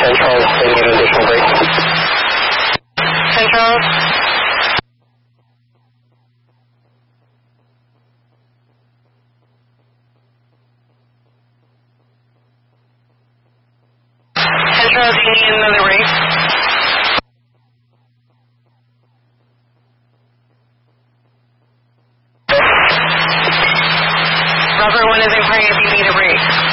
Central, they need an additional break. Central. Central, do you need another break? Robert 1 is inquiring if you need a break.